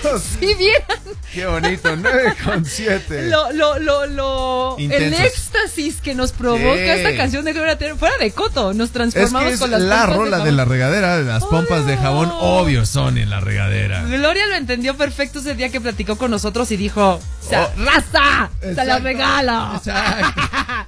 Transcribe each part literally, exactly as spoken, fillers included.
minutos. Sí, bien. Qué bonito, nueve con siete. Lo, lo, lo, lo, el éxtasis que nos provoca sí. esta canción de Gloria Trevi. Fuera de coto, nos transformamos es que es con las la pompas rola de, de la regadera, las oh, pompas de jabón, obvio son en la regadera. Gloria lo entendió perfecto ese día que platicó con nosotros y dijo, o sea, oh, ¡raza! Exacto, ¡se la regalo! Exacto.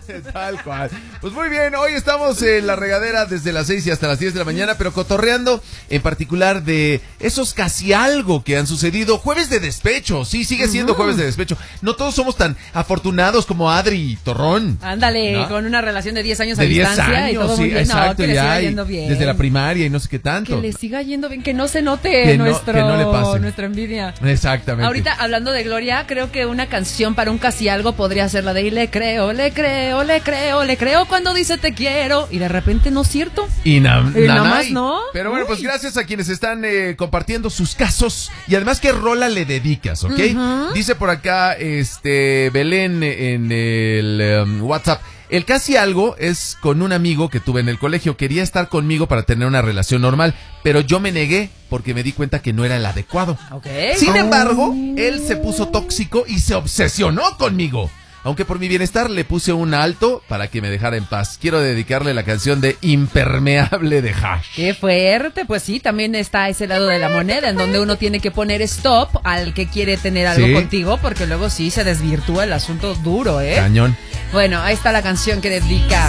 Tal cual. Pues muy bien, hoy estamos en la regadera desde las seis y hasta las diez de la mañana, pero cotorreando en particular de esos casi algo que han sucedido. Jueves de despecho, sí, sigue siendo uh-huh. jueves de despecho. No todos somos tan afortunados como Adri Torrón. Ándale, ¿no? Con una relación de diez años de a diez distancia años, y todo sí, muy bien. Exacto, no, que le siga yendo bien. Desde la primaria y no sé qué tanto. Que le siga yendo bien, que no se note que no, nuestro, que no le pase. nuestra envidia. Exactamente. Ahorita, hablando de Gloria, creo que una canción para un casi algo podría ser la de y le creo, le creo, le creo, le creo cuando dice te quiero y de repente no es cierto. Y, na- y nada más no. Pero bueno, Uy. pues gracias a quienes están eh, compartiendo sus casos y además qué rola le dedicas, ¿ok? Uh-huh. Dice por acá este Belén en el um, WhatsApp. El casi algo es con un amigo que tuve en el colegio. Quería estar conmigo para tener una relación normal, pero yo me negué porque me di cuenta que no era el adecuado. Okay. Sin embargo, él se puso tóxico y se obsesionó conmigo. Aunque por mi bienestar le puse un alto para que me dejara en paz. Quiero dedicarle la canción de Impermeable de Hash. Qué fuerte, pues sí, también está ese lado de la moneda en donde uno tiene que poner stop al que quiere tener algo ¿Sí? contigo, porque luego sí se desvirtúa el asunto duro, ¿eh? Cañón. Bueno, ahí está la canción que dedica.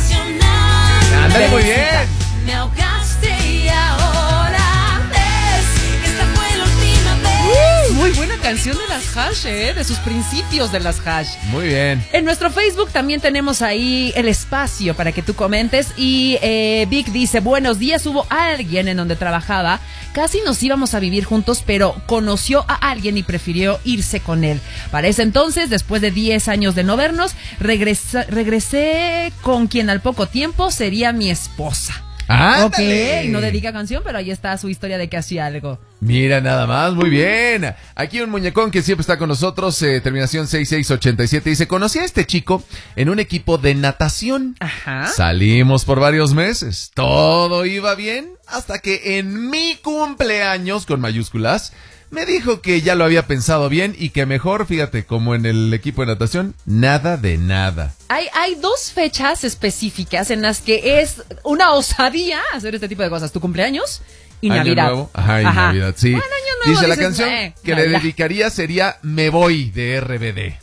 Ándale, muy bien. Me ahogaste y ahora ves que esta fue la última vez. Uh, muy buena canción de las Hash, ¿eh? De sus principios de las Hash. Muy bien. En nuestro Facebook también tenemos ahí el espacio para que tú comentes. Y eh, Vic dice, buenos días, hubo alguien en donde trabajaba. Casi nos íbamos a vivir juntos, pero conoció a alguien y prefirió irse con él. Para ese entonces, después de diez años de no vernos, regresa, regresé con quien al poco tiempo sería mi esposa. ¡Ándale! Ok, no dedica canción, pero ahí está su historia de que hacía algo. Mira nada más, muy bien. Aquí un muñecón que siempre está con nosotros, eh, terminación seis seis ochenta y siete, dice, conocí a este chico en un equipo de natación. Ajá. Salimos por varios meses, todo iba bien, hasta que en mi cumpleaños, con mayúsculas, me dijo que ya lo había pensado bien y que mejor, fíjate, como en el equipo de natación, nada de nada. Hay, hay dos fechas específicas en las que es una osadía hacer este tipo de cosas. Tu cumpleaños y Año Navidad. Nuevo. Ajá, y Ajá. Navidad, sí. Bueno, año nuevo, dice dices, la canción eh, que Navidad. le dedicaría sería Me Voy de R B D.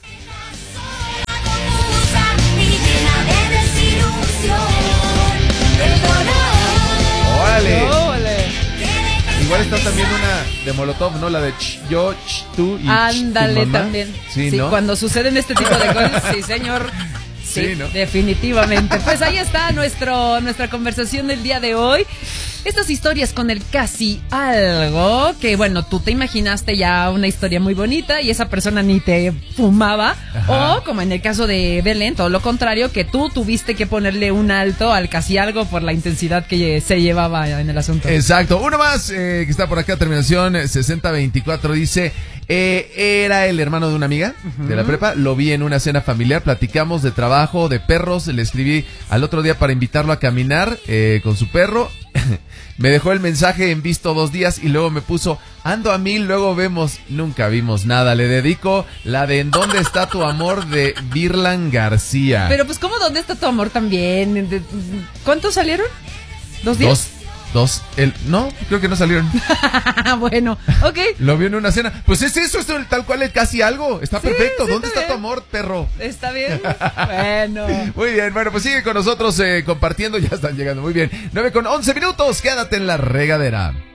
¡Órale! ¡Órale! Igual está también una de Molotov, ¿no? La de ch, yo, ch, tú y Ándale, ch, tu mamá. también. Sí, sí, ¿no? Cuando suceden este tipo de cosas, sí, señor. Sí, sí, ¿no? Definitivamente. Pues ahí está nuestro, nuestra conversación del día de hoy. Estas historias con el casi algo, que bueno, tú te imaginaste ya una historia muy bonita y esa persona ni te fumaba. Ajá. O como en el caso de Belén, todo lo contrario, que tú tuviste que ponerle un alto al casi algo por la intensidad que se llevaba en el asunto. Exacto. Uno más eh, que está por acá, terminación sesenta veinticuatro, dice, eh, era el hermano de una amiga uh-huh. de la prepa, lo vi en una cena familiar, platicamos de trabajo, de perros, le escribí al otro día para invitarlo a caminar eh, con su perro. Me dejó el mensaje en visto dos días y luego me puso, ando a mil, luego vemos, nunca vimos nada. Le dedico la de ¿En dónde está tu amor? De Virlan García. Pero pues, ¿cómo dónde está tu amor también? ¿Cuántos salieron? ¿Dos días? Dos. Dos, el, no, creo que no salieron. Bueno, ok. Lo vio en una cena. Pues es eso, es tal cual el casi algo. Está sí, perfecto. Sí, ¿Dónde está, está bien. tu amor, perro? Está bien. Bueno. Muy bien, bueno, pues sigue con nosotros eh, compartiendo. Ya están llegando, muy bien. nueve con once minutos, quédate en la regadera.